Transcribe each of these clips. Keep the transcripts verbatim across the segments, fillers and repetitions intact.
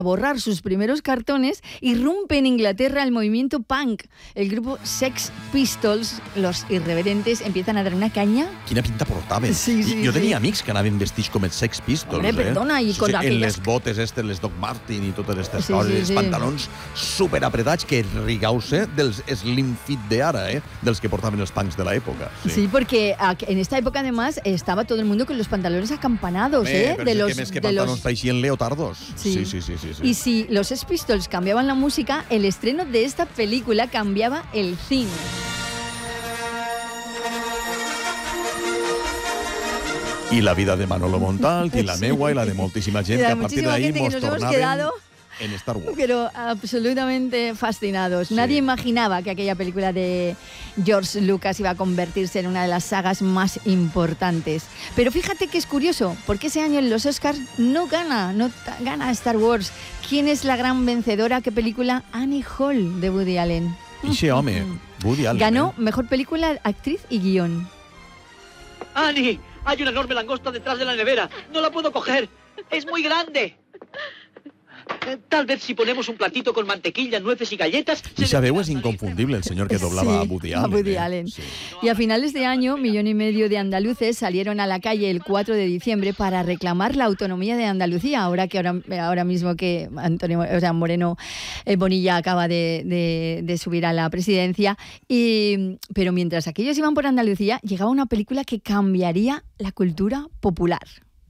borrar sus primeros cartones, irrumpe en Inglaterra el movimiento punk. El grupo Sex Pistols, los irreverentes, empiezan a dar una caña. Quina pinta portaven. Sí, sí, I jo sí. tenia amics que anaven vestits com els Sex Pistols. Hombre, eh? perdona, i con en aquelles... les botes estes, les Doc Martin i totes aquestes Sí, coses, sí, els sí. pantalons superapretats que rigau-se dels slim fit d'ara, eh? dels que portaven els punks de l'època. Sí. sí, porque en esta época además estaba todo el mundo con los pantalones acampanados, Bé, ¿eh? però De és los, que més que de pantalons los... pareixien leotardos. Sí. Sí, sí, sí, sí, sí. Y si los Sex Pistols cambiaban la música, el estreno de esta película cambiaba el cine. I la vida de Manolo Montal, i la meua, i la de moltíssima gent, Y que de a partir muchísima d'ahí gente que mos nos hemos tornaven quedado... en Star Wars. Pero absolutamente fascinados. Sí. Nadie imaginaba que aquella película de George Lucas iba a convertirse en una de las sagas más importantes. Pero fíjate que es curioso, porque ese año en los Oscars no gana, no gana Star Wars. ¿Quién es la gran vencedora? ¿Qué película? Annie Hall, de Woody Allen. Ixe home, Woody Allen. Ganó eh? Mejor Película, Actriz y Guión. ¡Annie! Hay una enorme langosta detrás de la nevera. No la puedo coger. Es muy grande. Eh, Tal vez si ponemos un platito con mantequilla, nueces y galletas... I sabeu, és inconfundible el señor que doblaba Sí, a Woody a Allen. Woody eh? Allen. Sí. Y a finales de año, millón y medio de andaluces salieron a la calle el cuatro de diciembre para reclamar la autonomía de Andalucía, ahora que ahora, ahora mismo que Antonio, o sea, Moreno eh, Bonilla acaba de, de, de subir a la presidencia. Y, pero mientras aquellos iban por Andalucía, llegaba una película que cambiaría la cultura popular.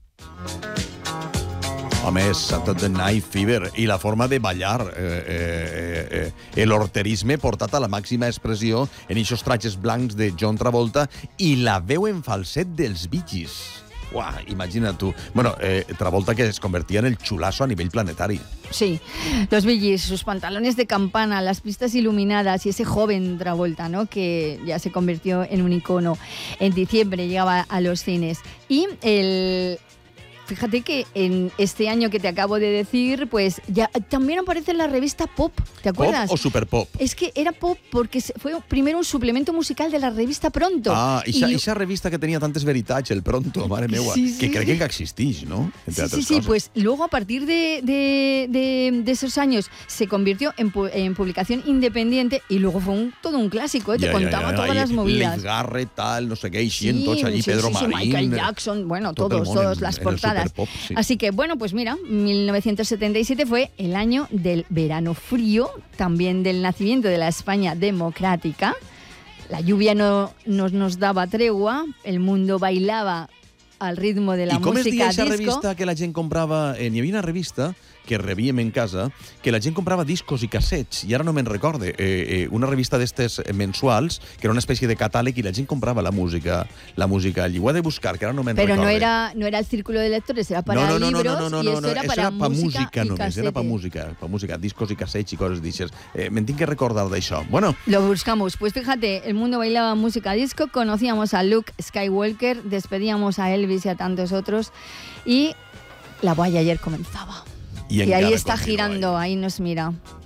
Home, és Saturday Night Fever i la forma de ballar, eh, eh, eh, el horterisme portat a la màxima expressió en eixos trajes blancs de John Travolta i la veu en falset dels Bee Gees. Uah, imagina't tu. Bueno, eh, Travolta que es convertia en el chulazo a nivell planetari. Sí, los Bee Gees, sus pantalones de campana, las pistas iluminadas y ese joven Travolta, ¿no? Que ya se convirtió en un icono. En diciembre llegaba a los cines. Y el... Fíjate que en este año que te acabo de decir, pues ya también aparece en la revista Pop, ¿te acuerdas? ¿Pop o Super Pop? Es que era Pop porque fue primero un suplemento musical de la revista Pronto. Ah, i y... esa revista que tenia tantes veritats, el Pronto, mare meua, sí, sí, que crec sí. que existeix, ¿no? Entre Sí, sí, altres sí, coses. pues luego a partir de, de, de, de esos años se convirtió en, pu en publicación independiente y luego fue un, todo un clásico, ¿eh? Te Ja, ja, contaba ja, todas ja. las movidas. Leif Garrett, tal, no sé què, Sí, eixint tots allí, sí, Pedro sí, sí, Marín... Michael Jackson, bueno, tot el todos, món todas en- las en el portadas. Superpop, sí. Así que, bueno, pues mira, mil novecientos setenta y siete fue el año del verano frío, también del nacimiento de la España democrática. La lluvia no nos, nos daba tregua, el mundo bailaba al ritmo de la I com es música deia aquesta disco. revista que la gent comprava... Eh, N'hi havia una revista que rebíem en casa, que la gent comprava discos i cassets, i ara no me'n recorde, eh, eh, una revista d'estes mensuals, que era una espècie de catàleg, i la gent comprava la música la música allí. Ho he de buscar, que ara no me'n Pero recorde. no era, no era el círculo de lectores, era para no, no, no, libros no, no, no, y no, esto no, era eso para era pa música, música y només, era pa casete. música, pa música, discos i cassets i coses d'aixes. Eh, me'n tinc que recordar d'això. Bueno, Lo buscamos. Pues fíjate, el mundo bailaba música disco, conocíamos a Luke Skywalker, despedíamos a Elvis y a tantos otros, y la Voyager comenzaba. i, Y ahí encara está continua girando, ahí. ahí nos mira.